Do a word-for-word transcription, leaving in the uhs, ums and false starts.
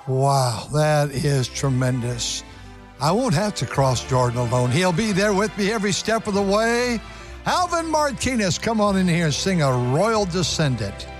Wow, that is tremendous. I won't have to cross Jordan alone. He'll be there with me every step of the way. Alvin Martinez, come on in here and sing A Royal Descendant.